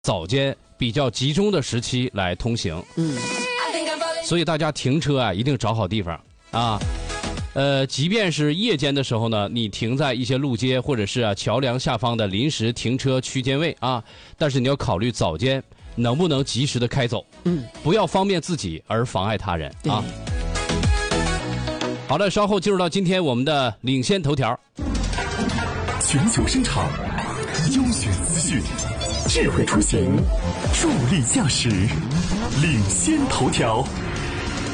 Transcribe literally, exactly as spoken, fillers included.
早间比较集中的时期来通行。 嗯， 所以大家停车啊，一定找好地方啊。呃，即便是夜间的时候呢，你停在一些路街或者是啊桥梁下方的临时停车区间位啊，但是你要考虑早间能不能及时的开走， 嗯， 不要方便自己而妨碍他人啊。好的，稍后进入到今天我们的领先头条。 全球声场，优选资讯，智慧出行，助力驾驶，领先头条。